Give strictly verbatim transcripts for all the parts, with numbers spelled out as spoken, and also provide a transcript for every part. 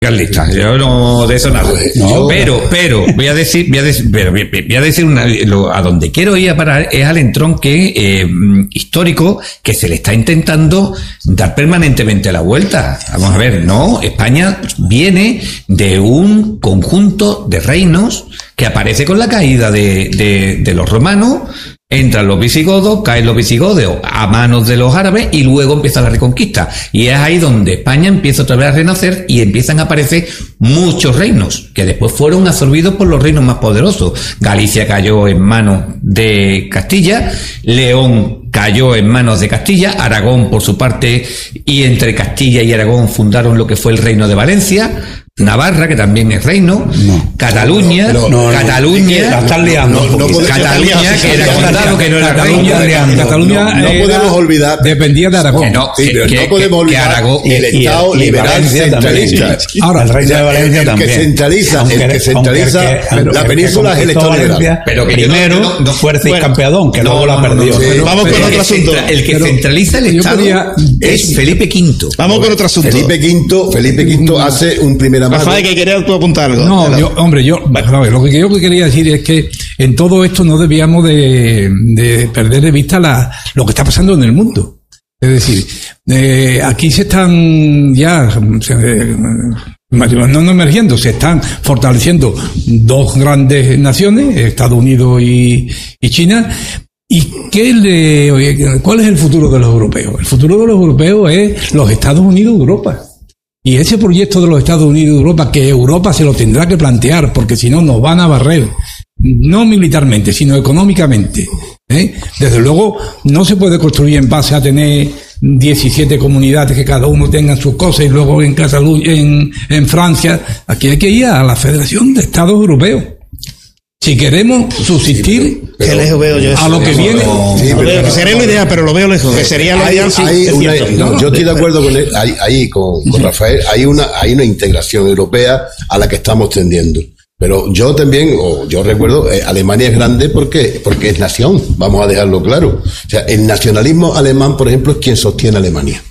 Carlista, yo no de eso nada. No, pero, pero, voy a decir, voy a decir, pero, voy a decir una, lo, a donde quiero ir a parar es al entronque eh, histórico que se le está intentando dar permanentemente la vuelta. Vamos a ver, no, España viene de un conjunto de reinos que aparece con la caída de, de, de los romanos. Entran los visigodos, caen los visigodos a manos de los árabes y luego empieza la reconquista. Y es ahí donde España empieza otra vez a renacer y empiezan a aparecer muchos reinos que después fueron absorbidos por los reinos más poderosos. Galicia cayó en manos de Castilla, León cayó en manos de Castilla, Aragón por su parte, y entre Castilla y Aragón fundaron lo que fue el reino de Valencia. Navarra, que también es reino, no, Cataluña, no, no, no, Cataluña, la están liando, no, no, no Cataluña, que era condado, que no era Cataluña, reino, Cataluña no, no podemos olvidar, dependía de Aragón, que no, sí, pero que, no podemos que, olvidar que Aragón, el Estado y, y liberal centralista. Ahora, el reino de Valencia el, también, el que centraliza, aunque, el que centraliza el que, la península es el Estado liberal. Pero que primero no, no, fuerza y bueno, campeadón, que luego la perdió. Vamos con otro asunto. El que centraliza el Estado es Felipe Quinto. Vamos con otro asunto. Felipe Quinto, Felipe Quinto hace un primer amado. Rafael, que quería tú apuntar algo. No, yo, hombre, yo, lo que yo quería decir es que en todo esto no debíamos de, de perder de vista la, lo que está pasando en el mundo. Es decir, eh, aquí se están ya, eh, no, no emergiendo, se están fortaleciendo dos grandes naciones, Estados Unidos y, y China. ¿Y qué le, oye, cuál es el futuro de los europeos? El futuro de los europeos es los Estados Unidos de Europa. Y ese proyecto de los Estados Unidos de Europa, que Europa se lo tendrá que plantear, porque si no nos van a barrer, no militarmente, sino económicamente, ¿eh? Desde luego, no se puede construir en base a tener diecisiete comunidades que cada uno tenga sus cosas y luego en Cataluña, en, en Francia. Aquí hay que ir a la Federación de Estados Europeos. Si queremos subsistir, sí, qué lejos veo yo eso, a lo que viene, sí, pero, pero, que sería la idea, pero lo veo lejos, que sería lo ideal. Sí, hay una, no, yo estoy de acuerdo con él, ahí, ahí con, con Rafael, hay una, hay una integración europea a la que estamos tendiendo. Pero yo también, o yo recuerdo, eh, Alemania es grande porque, porque es nación, vamos a dejarlo claro. O sea, el nacionalismo alemán, por ejemplo, es quien sostiene a Alemania.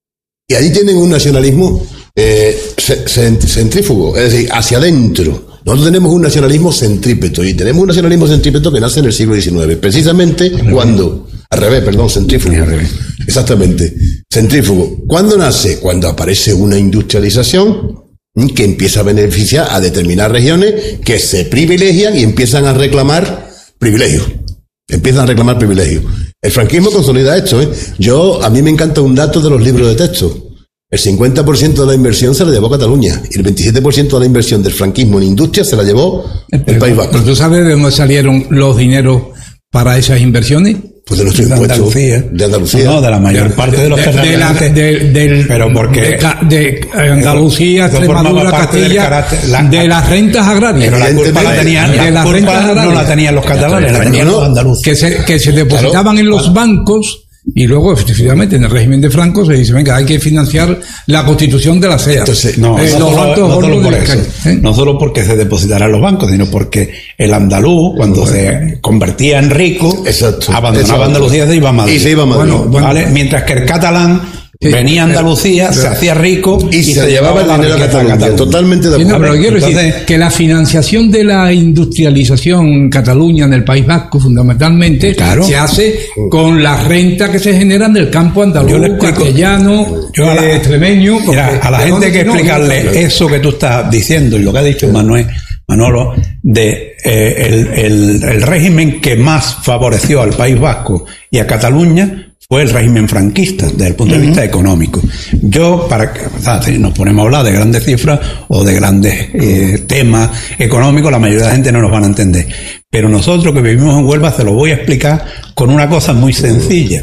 Y ahí tienen un nacionalismo eh, centrífugo, es decir, hacia adentro. Nosotros tenemos un nacionalismo centrípeto y tenemos un nacionalismo centrípeto que nace en el siglo diecinueve, precisamente cuando, al revés, perdón, centrífugo, al revés. Exactamente, centrífugo. ¿Cuándo nace? Cuando aparece una industrialización que empieza a beneficiar a determinadas regiones que se privilegian y empiezan a reclamar privilegios, empiezan a reclamar privilegios. El franquismo consolida esto, ¿eh? Yo, a mí me encanta un dato de los libros de texto. El cincuenta por ciento de la inversión se la llevó Cataluña y el veintisiete por ciento de la inversión del franquismo en industria se la llevó el pero, País Vasco. ¿Pero tú sabes de dónde salieron los dineros para esas inversiones? Pues de nuestros impuestos. Andalucía. De Andalucía. No, de la mayor de, parte de los de, terratenientes. De, de, de, de, pero porque de, de Andalucía, eso, Extremadura, Castilla, carácter, la, de las rentas agrarias. Pero la culpa la tenían, de la las culpa rentas agrarias. No la tenían los catalanes, la tenían los andaluces. Que se, que se depositaban claro, en los claro. bancos. Y luego, efectivamente, en el régimen de Franco se dice, venga, hay que financiar la constitución de la C E A. Entonces, no, eh, no, solo, no solo por eso, ¿eh? no solo porque se depositarán los bancos, sino porque el andaluz, cuando bueno. se convertía en rico, exacto, abandonaba exacto. Andalucía y se iba a Madrid. Y se iba a Madrid. Bueno, bueno, ¿vale? Mientras que el catalán sí, venía a Andalucía, pero, se hacía rico y, y se, se llevaba el dinero a Cataluña. Cataluña. Totalmente de acuerdo. Sí, no, pero quiero Entonces, decir que la financiación de la industrialización en Cataluña, en el País Vasco, fundamentalmente, claro. se hace con la renta que se generan del campo andaluz, castellano, yo a la, eh, extremeño. Mira, a la gente hay que explicarle no, no, eso que tú estás diciendo y lo que ha dicho Manuel, Manolo, de eh, el, el, el régimen que más favoreció al País Vasco y a Cataluña fue el régimen franquista desde el punto de vista uh-huh. económico. Yo, para que o sea, si nos ponemos a hablar de grandes cifras o de grandes eh, temas económicos, la mayoría de la gente no nos van a entender. Pero nosotros que vivimos en Huelva se lo voy a explicar con una cosa muy sencilla.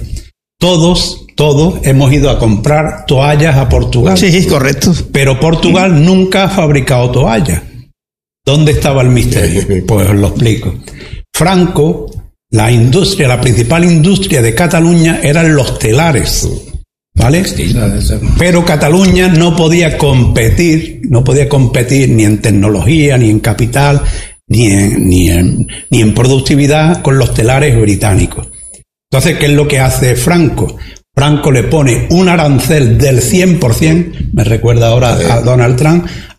Todos, todos hemos ido a comprar toallas a Portugal. Sí, correcto. Pero Portugal uh-huh. nunca ha fabricado toallas. ¿Dónde estaba el misterio? Pues os lo explico. Franco... La industria, la principal industria de Cataluña eran los telares, ¿vale? Pero Cataluña no podía competir, no podía competir ni en tecnología, ni en capital, ni en, ni en, ni en productividad con los telares británicos. Entonces, ¿qué es lo que hace Franco? Franco le pone un arancel del cien por ciento, me recuerda ahora a Donald Trump,